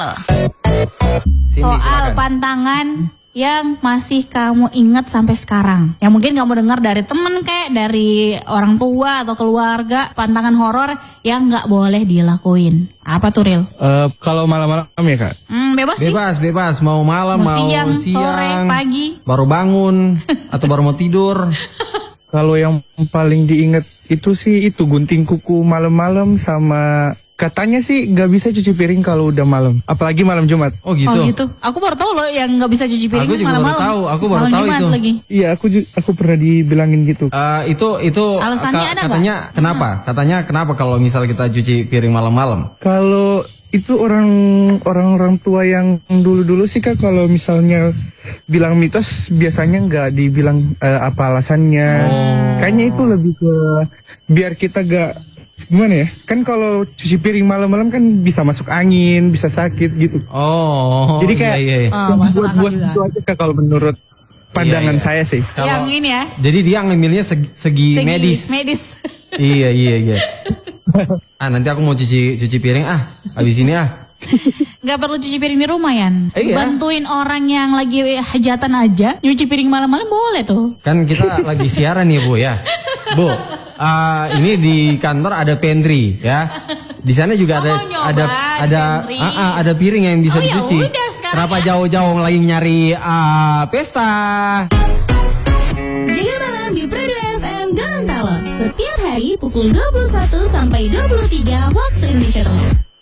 Soal silakan. pantangan yang masih kamu ingat sampai sekarang, yang mungkin kamu dengar dari temen kayak dari orang tua atau keluarga, pantangan horor yang nggak boleh dilakuin. Apa tuh, Ril? Kalau malam-malam ya Kak? Bebas sih. Bebas, mau malam, mau siang, sore, pagi. baru bangun, atau baru mau tidur. Kalau yang paling diingat itu sih itu gunting kuku malam-malam, sama katanya sih nggak bisa cuci piring kalau udah malam, apalagi malam Jumat. Oh gitu. Oh gitu. Aku baru tahu loh yang nggak bisa cuci piring Aku juga malam-malam. baru tahu, aku baru Malam tahu Jumat itu. Lagi. Iya, aku pernah dibilangin gitu. Itu Alasannya ada katanya nggak? kenapa? Katanya kenapa kalau misal kita cuci piring malam-malam? Kalau itu orang tua yang dulu-dulu sih Kak, kalau misalnya bilang mitos biasanya nggak dibilang apa alasannya. Kayaknya itu lebih ke biar kita gak gimana ya? Kan kalau cuci piring malam-malam kan bisa masuk angin, bisa sakit gitu. Oh. Jadi kayak iya. Oh, masuk akal buat juga. itu aja Kak, kalau menurut pandangan Iya. saya sih. Kalau- Yang ini ya. Jadi dia ngambilnya segi medis. Medis. Iya. Nanti aku mau cuci piring habis ini Gak perlu cuci piring di rumah, Yan. Iya. Bantuin orang yang lagi hajatan aja, nyuci piring malam-malam boleh tuh. Kan kita lagi siaran nih Bu ya. Bu, ini di kantor ada pantry ya. Di sana juga Oh, mau nyoba pantry. ada piring yang bisa Oh, ya dicuci. udah, sekarang Kenapa ya. jauh-jauh lagi nyari pesta? Jaga malam di Pradu FM Gorontalo. Setiap hari pukul 21 sampai 23 waktu Indonesia Tengah.